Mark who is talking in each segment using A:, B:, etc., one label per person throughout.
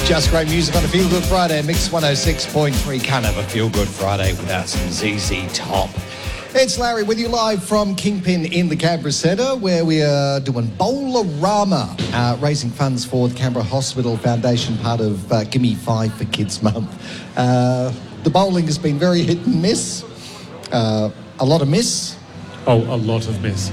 A: Just great music on a Feel Good Friday. Mix 106.3. Can't have a Feel Good Friday without some ZZ Top. It's Larry with you live from Kingpin in the Canberra Centre, where we are doing Bowlerama, raising funds for the Canberra Hospital Foundation, part of Gimme 5 for Kids Month. The bowling has been very hit and miss. A lot of miss.
B: Oh, a lot of miss.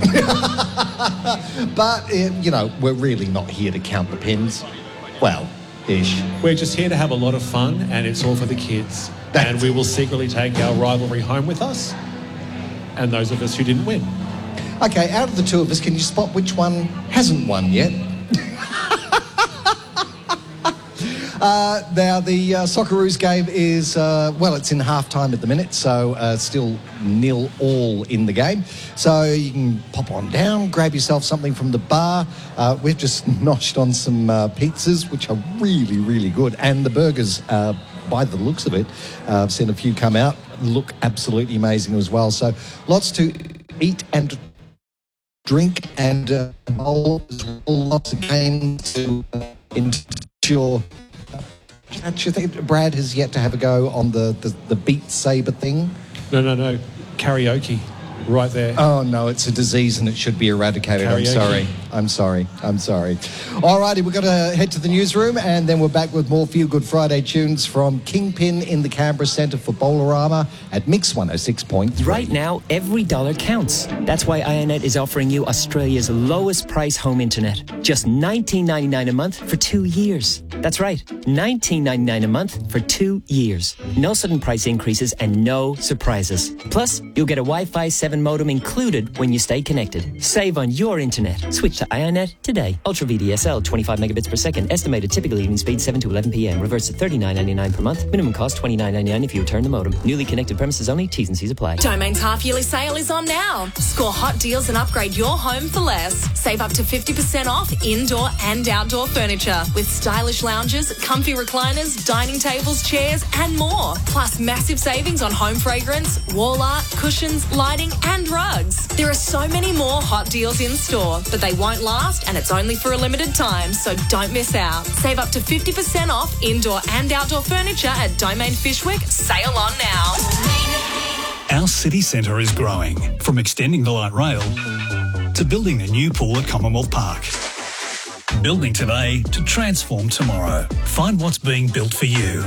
A: But, you know, we're really not here to count the pins. Well, ish.
B: We're just here to have a lot of fun, and it's all for the kids. And we will secretly take our rivalry home with us, and those of us who didn't win.
A: Okay, out of the two of us, can you spot which one hasn't won yet? Now, the Socceroos game is, it's in half-time at the minute, so still 0-all in the game. So you can pop on down, grab yourself something from the bar. We've just noshed on some pizzas, which are really, really good. And the burgers, by the looks of it, I've seen a few come out, look absolutely amazing as well. So lots to eat and drink and bowl as well. Lots of games to ensure. I think Brad has yet to have a go on the Beat Saber thing.
B: No. Karaoke, right there.
A: Oh, no, it's a disease and it should be eradicated.
B: Karaoke.
A: I'm sorry. All righty, we've got to head to the newsroom and then we're back with more Feel Good Friday tunes from Kingpin in the Canberra Centre for Bowlerama at Mix 106.3.
C: Right now, every dollar counts. That's why IONET is offering you Australia's lowest price home internet. Just $19.99 a month for 2 years. That's right, $19.99 a month for 2 years. No sudden price increases and no surprises. Plus, you'll get a Wi-Fi 7 modem included when you stay connected. Save on your internet. Switch to IONET today. Ultra VDSL, 25 megabits per second. Estimated typical evening speed 7 to 11 p.m. Reverse to $39.99 per month. Minimum cost $29.99 if you return the modem. Newly connected premises only. T's and C's apply.
D: Domain's half-yearly sale is on now. Score hot deals and upgrade your home for less. Save up to 50% off indoor and outdoor furniture with stylish lounges, comfy recliners, dining tables, chairs and more. Plus massive savings on home fragrance, wall art, cushions, lighting and rugs. There are so many more hot deals in store, but they won't last and it's only for a limited time, so don't miss out. Save up to 50% off indoor and outdoor furniture at Domain Fishwick. Sale on now.
E: Our city centre is growing, from extending the light rail to building a new pool at Commonwealth Park. Building today to transform tomorrow. Find what's being built for you.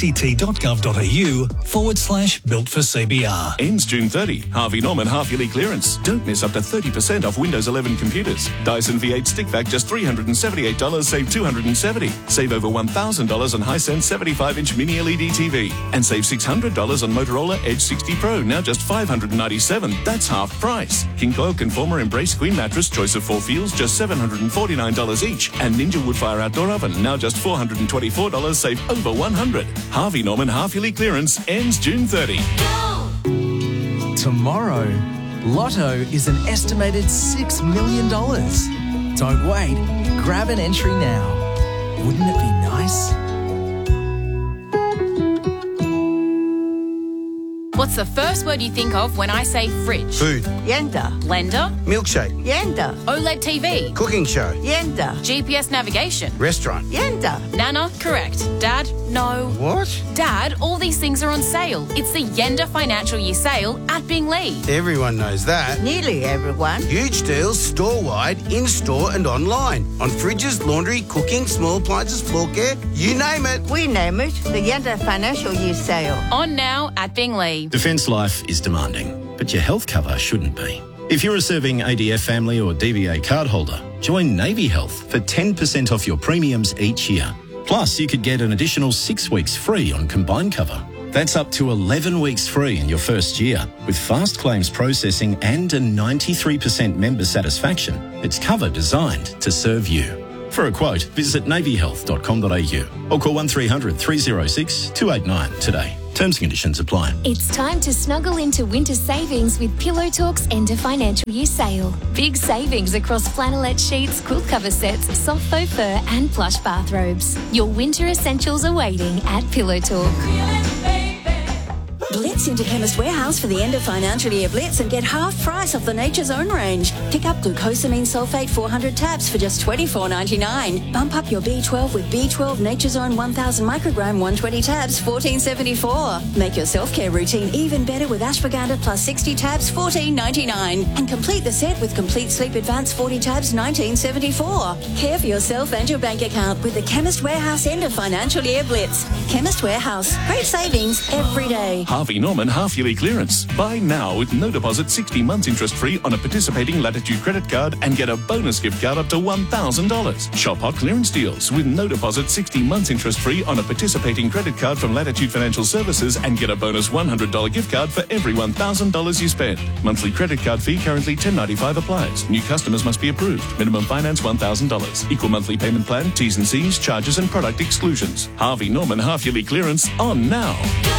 E: act.gov.au/built for CBR.
F: Ends June 30. Harvey Norman half-yearly clearance. Don't miss up to 30% off Windows 11 computers. Dyson V8 stick vac just $378, save $270. Save over $1,000 on Hisense 75-inch mini LED TV. And save $600 on Motorola Edge 60 Pro, now just $597. That's half price. King Coil Conformer Embrace Queen Mattress, choice of 4 feels, just $749 each. And Ninja Woodfire Outdoor Oven, now just $424, save over $100. Harvey Norman half-yearly clearance ends June 30.
G: Tomorrow, Lotto is an estimated $6 million. Don't wait, grab an entry now. Wouldn't it be nice?
H: What's the first word you think of when I say fridge?
I: Food.
H: Yenda. Blender.
I: Milkshake.
H: Yenda. OLED TV.
I: Cooking show.
H: Yenda. GPS navigation.
I: Restaurant.
H: Yenda. Nana, correct. Dad, no.
I: What?
H: Dad, all these things are on sale. It's the Yenda Financial Year Sale at Binglee.
I: Everyone knows that.
J: Nearly everyone.
I: Huge deals store-wide, in-store and online. On fridges, laundry, cooking, small appliances, floor care, you name it.
J: We name it the Yenda Financial Year Sale.
H: On now at Binglee.
K: Defence life is demanding, but your health cover shouldn't be. If you're a serving ADF family or DVA cardholder, join Navy Health for 10% off your premiums each year. Plus, you could get an additional 6 weeks free on combined cover. That's up to 11 weeks free in your first year. With fast claims processing and a 93% member satisfaction, it's cover designed to serve you. For a quote, visit navyhealth.com.au or call 1300 306 289 today. Terms and conditions apply.
L: It's time to snuggle into winter savings with Pillow Talk's end of financial year sale. Big savings across flannelette sheets, quilt cover sets, soft faux fur and plush bathrobes. Your winter essentials are waiting at Pillow Talk.
M: Blitz into Chemist Warehouse for the end of financial year blitz and get half price off the Nature's Own range. Pick up glucosamine sulfate 400 tabs for just $24.99. Bump up your B12 with B12 Nature's Own 1000 microgram 120 tabs, $14.74. Make your self-care routine even better with ashwagandha plus 60 tabs, $14.99. And complete the set with Complete Sleep Advance 40 tabs, $19.74. Care for yourself and your bank account with the Chemist Warehouse end of financial year blitz. Chemist Warehouse. Great savings every day.
F: Harvey Norman half-yearly clearance. Buy now with no deposit, 60 months interest-free on a participating Latitude credit card and get a bonus gift card up to $1,000. Shop hot clearance deals with no deposit, 60 months interest-free on a participating credit card from Latitude Financial Services and get a bonus $100 gift card for every $1,000 you spend. Monthly credit card fee currently $10.95 applies. New customers must be approved. Minimum finance $1,000. Equal monthly payment plan, T's and C's, charges and product exclusions. Harvey Norman half-yearly clearance on now.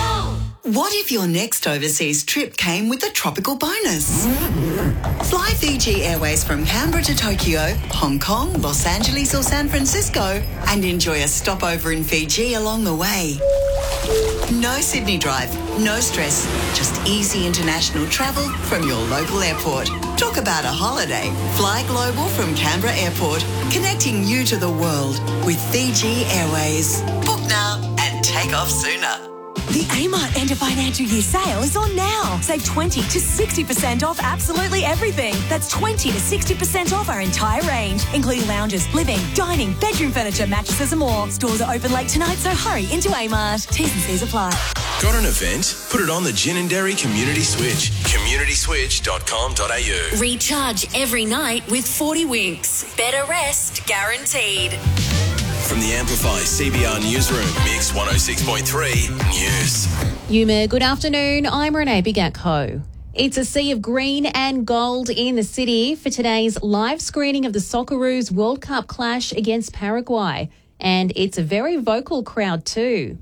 N: What if your next overseas trip came with a tropical bonus? Fly Fiji Airways from Canberra to Tokyo, Hong Kong, Los Angeles or San Francisco and enjoy a stopover in Fiji along the way. No Sydney drive, no stress, just easy international travel from your local airport. Talk about a holiday. Fly global from Canberra Airport, connecting you to the world with Fiji Airways. Book now and take off sooner.
O: The Amart end of financial year sale is on now. Save 20 to 60% off absolutely everything. That's 20 to 60% off our entire range, including lounges, living, dining, bedroom furniture, mattresses and more. Stores are open late tonight, so hurry into Amart. T's and C's apply.
P: Got an event? Put it on the Ginninderry Community Switch. communityswitch.com.au.
D: Recharge every night with 40 winks. Better rest guaranteed.
P: From the Amplify CBR Newsroom, Mix 106.3 News.
Q: Yuma, good afternoon. I'm Renee Bigatko. It's a sea of green and gold in the city for today's live screening of the Socceroos World Cup clash against Paraguay. And it's a very vocal crowd too.